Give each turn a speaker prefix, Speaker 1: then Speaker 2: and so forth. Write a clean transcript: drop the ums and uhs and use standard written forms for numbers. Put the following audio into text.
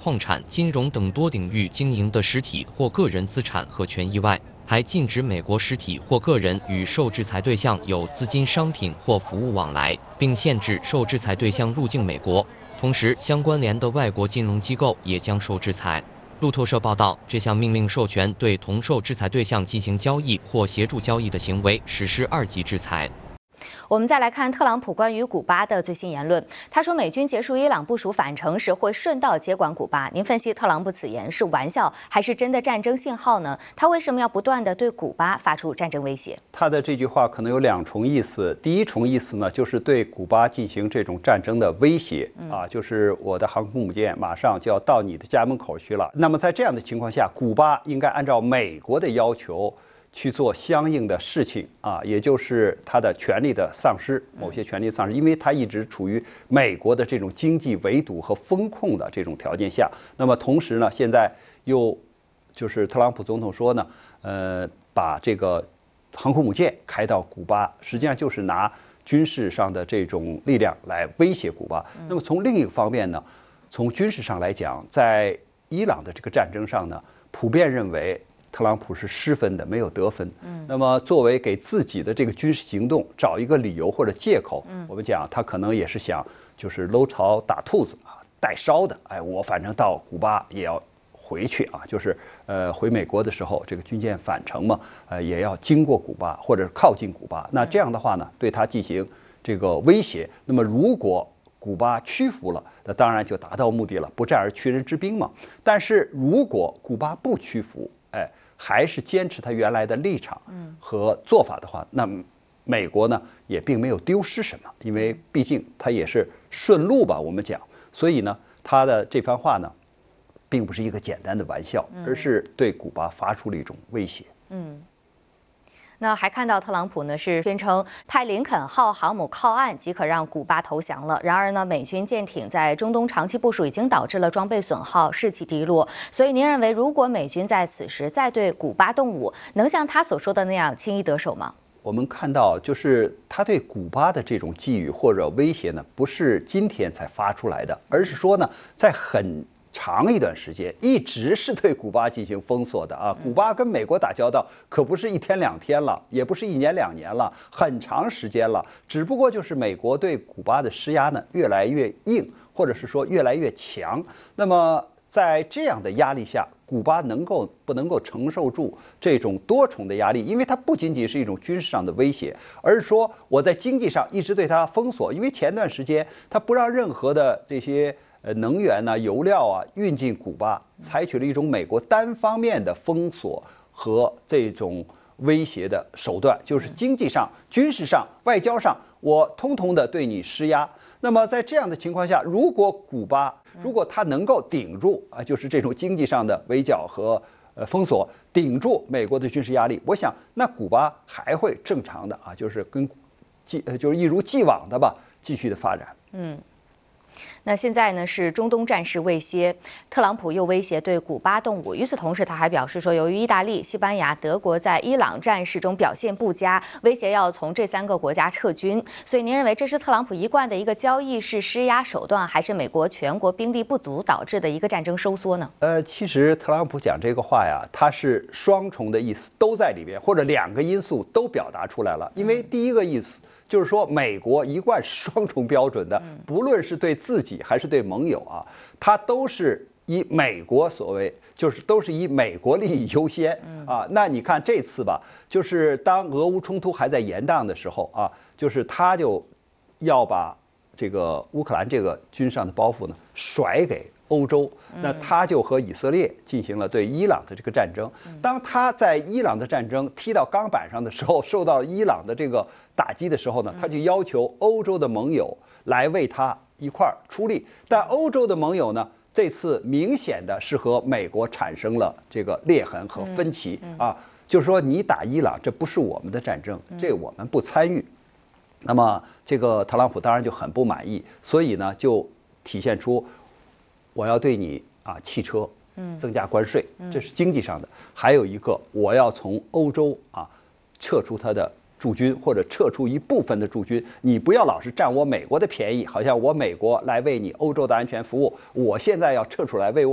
Speaker 1: 矿产、金融等多领域经营的实体或个人资产和权益外，还禁止美国实体或个人与受制裁对象有资金、商品或服务往来，并限制受制裁对象入境美国。同时，相关联的外国金融机构也将受制裁。路透社报道，这项命令授权对同受制裁对象进行交易或协助交易的行为实施2级制裁。
Speaker 2: 我们再来看特朗普关于古巴的最新言论。他说，美军结束伊朗部署反程时会顺道接管古巴。您分析特朗普此言是玩笑还是真的战争信号呢？他为什么要不断的对古巴发出战争威胁？
Speaker 3: 他的这句话可能有2重意思。第一重意思呢，就是对古巴进行这种战争的威胁啊，就是我的航空母舰马上就要到你的家门口去了。那么在这样的情况下，古巴应该按照美国的要求去做相应的事情啊，也就是他的权利的丧失，某些权利丧失，因为他一直处于美国的这种经济围堵和风控的这种条件下。那么同时呢，现在又就是特朗普总统说呢，把这个航空母舰开到古巴，实际上就是拿军事上的这种力量来威胁古巴。那么从另一个方面呢，从军事上来讲，在伊朗的这个战争上呢，普遍认为特朗普是失分的，没有得分。那么作为给自己的这个军事行动找一个理由或者借口，我们讲他可能也是想就是搂草打兔子啊，带烧的。哎，我反正到古巴也要回去啊，就是回美国的时候，这个军舰返程嘛，也要经过古巴或者靠近古巴。那这样的话呢，对他进行这个威胁。那么如果古巴屈服了，那当然就达到目的了，不战而屈人之兵嘛。但是如果古巴不屈服，还是坚持他原来的立场和做法的话，那美国呢也并没有丢失什么，因为毕竟他也是顺路吧，我们讲。所以呢，他的这番话呢，并不是一个简单的玩笑，而是对古巴发出了一种威胁。
Speaker 2: 那还看到特朗普呢是宣称派林肯号航母靠岸即可让古巴投降了。然而呢，美军舰艇在中东长期部署已经导致了装备损耗、士气低落。所以您认为，如果美军在此时再对古巴动武，能像他所说的那样轻易得手吗？
Speaker 3: 我们看到，就是他对古巴的这种寄语或者威胁呢，不是今天才发出来的，而是说呢，在很长一段时间一直是对古巴进行封锁的啊。古巴跟美国打交道可不是1天2天了，也不是1年2年了，很长时间了。只不过就是美国对古巴的施压呢越来越硬，或者是说越来越强。那么在这样的压力下，古巴不能够承受住这种多重的压力？因为它不仅仅是一种军事上的威胁，而是说我在经济上一直对它封锁。因为前段时间它不让任何的这些能源啊、油料啊运进古巴，采取了一种美国单方面的封锁和这种威胁的手段，就是经济上、军事上、外交上，我通通的对你施压。那么在这样的情况下，如果古巴它能够顶住啊，就是这种经济上的围剿和封锁，顶住美国的军事压力，我想那古巴还会正常的啊，就是就是一如既往的吧，继续的发展。
Speaker 2: 那现在呢是中东战事未歇，特朗普又威胁对古巴动武。与此同时，他还表示说，由于意大利、西班牙、德国在伊朗战事中表现不佳，威胁要从这3个国家撤军。所以您认为这是特朗普一贯的一个交易式施压手段，还是美国全国兵力不足导致的一个战争收缩呢？
Speaker 3: 其实特朗普讲这个话呀，他是双重的意思都在里边，或者2个因素都表达出来了。因为第一个意思就是说，美国一贯是双重标准的，不论是对自己还是对盟友啊，它都是以美国都是以美国利益优先啊。那你看这次吧，就是当俄乌冲突还在延宕的时候啊，就是他就要把这个乌克兰这个军上的包袱呢甩给欧洲，那他就和以色列进行了对伊朗的这个战争。当他在伊朗的战争踢到钢板上的时候，受到伊朗的这个打击的时候呢，他就要求欧洲的盟友来为他一块儿出力。但欧洲的盟友呢，这次明显的是和美国产生了这个裂痕和分歧啊，就是说你打伊朗，这不是我们的战争，这我们不参与。那么这个特朗普当然就很不满意，所以呢就体现出我要对你汽车增加关税，这是经济上的。还有一个，我要从欧洲撤出他的驻军，或者撤出一部分的驻军。你不要老是占我美国的便宜，好像我美国来为你欧洲的安全服务，我现在要撤出来为我